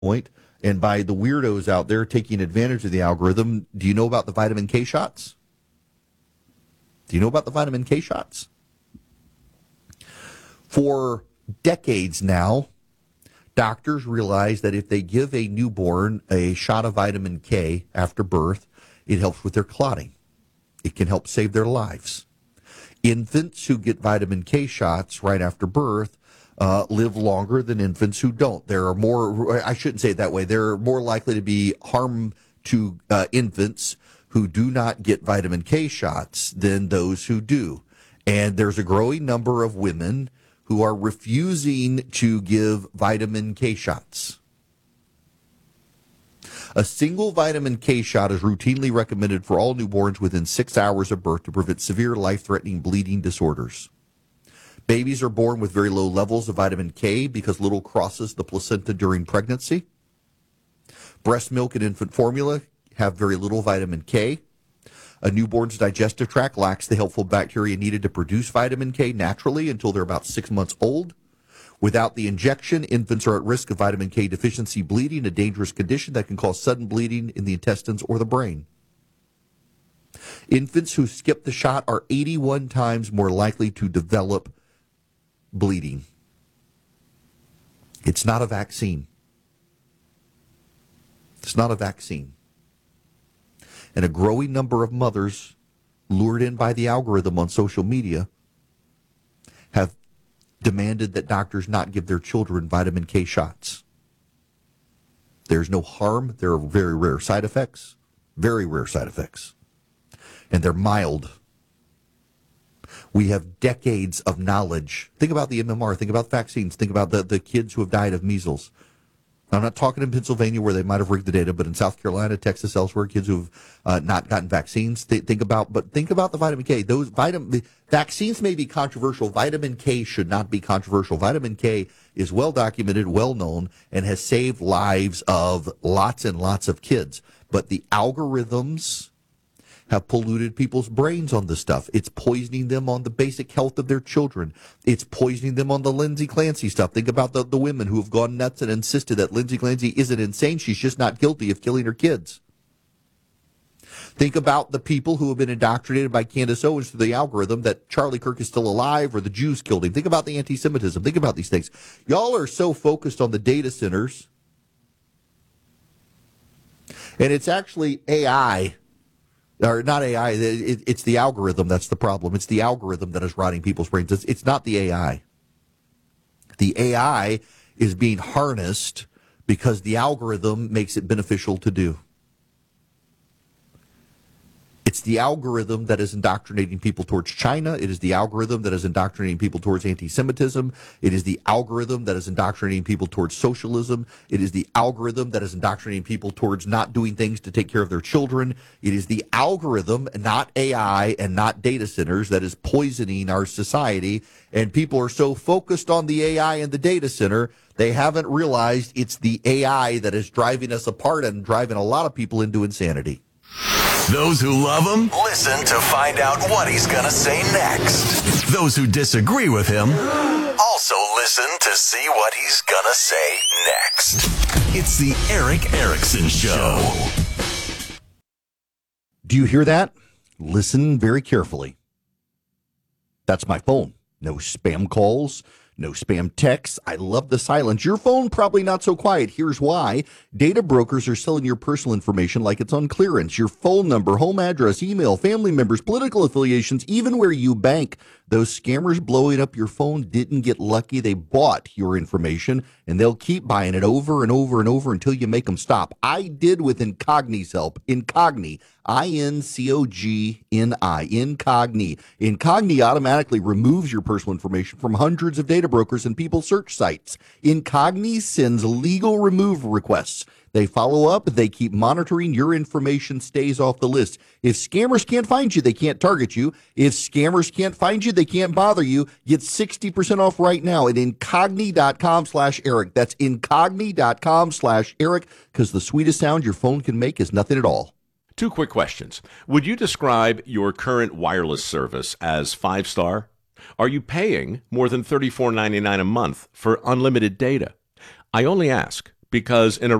point. And by the weirdos out there taking advantage of the algorithm, do you know about the vitamin K shots? Do you know about the vitamin K shots? For decades now, doctors realize that if they give a newborn a shot of vitamin K after birth, it helps with their clotting. It can help save their lives. Infants who get vitamin K shots right after birth live longer than infants who don't. There are more, I shouldn't say it that way, there are more likely to be harm to infants who do not get vitamin K shots than those who do. And there's a growing number of women who are refusing to give vitamin K shots. A single vitamin K shot is routinely recommended for all newborns within 6 hours of birth to prevent severe life-threatening bleeding disorders. Babies are born with very low levels of vitamin K because little crosses the placenta during pregnancy. Breast milk and infant formula have very little vitamin K. A newborn's digestive tract lacks the helpful bacteria needed to produce vitamin K naturally until they're about 6 months old. Without the injection, infants are at risk of vitamin K deficiency bleeding, a dangerous condition that can cause sudden bleeding in the intestines or the brain. Infants who skip the shot are 81 times more likely to develop bleeding. It's not a vaccine. It's not a vaccine. And a growing number of mothers lured in by the algorithm on social media have demanded that doctors not give their children vitamin K shots. There's no harm. There are very rare side effects, and they're mild. We have decades of knowledge. Think about the MMR. Think about vaccines. Think about the kids who have died of measles. I'm not talking in Pennsylvania where they might have rigged the data, but in South Carolina, Texas, elsewhere, kids who've not gotten vaccines. Think about the vitamin K. Vaccines may be controversial. Vitamin K should not be controversial. Vitamin K is well documented, well known, and has saved lives of lots and lots of kids. But the algorithms have polluted people's brains on this stuff. It's poisoning them on the basic health of their children. It's poisoning them on the Lindsay Clancy stuff. Think about the women who have gone nuts and insisted that Lindsay Clancy isn't insane. She's just not guilty of killing her kids. Think about the people who have been indoctrinated by Candace Owens through the algorithm that Charlie Kirk is still alive or the Jews killed him. Think about the anti-Semitism. Think about these things. Y'all are so focused on the data centers. And it's actually AI. Or not AI, it's the algorithm that's the problem. It's the algorithm that is rotting people's brains. It's not the AI. The AI is being harnessed because the algorithm makes it beneficial to do. It's the algorithm that is indoctrinating people towards China. It is the algorithm that is indoctrinating people towards anti-Semitism. It is the algorithm that is indoctrinating people towards socialism. It is the algorithm that is indoctrinating people towards not doing things to take care of their children. It is the algorithm, not AI and not data centers, that is poisoning our society. And people are so focused on the AI and the data center, they haven't realized it's the AI that is driving us apart and driving a lot of people into insanity. Those who love him, listen to find out what he's going to say next. Those who disagree with him, also listen to see what he's going to say next. It's the Erick Erickson Show. Do you hear that? Listen very carefully. That's my phone. No spam calls. No spam texts. I love the silence. Your phone probably not so quiet. Here's why. Data brokers are selling your personal information like it's on clearance. Your phone number, home address, email, family members, political affiliations, even where you bank. Those scammers blowing up your phone didn't get lucky. They bought your information, and they'll keep buying it over and over and over until you make them stop. I did with Incogni's help. Incogni. Incogni. Incogni. Incogni automatically removes your personal information from hundreds of data brokers and people search sites. Incogni sends legal remove requests. They follow up. They keep monitoring. Your information stays off the list. If scammers can't find you, they can't target you. If scammers can't find you, they can't bother you. Get 60% off right now at incogni.com/Eric. That's incogni.com/Eric, because the sweetest sound your phone can make is nothing at all. Two quick questions. Would you describe your current wireless service as 5-star? Are you paying more than $34.99 a month for unlimited data? I only ask because in a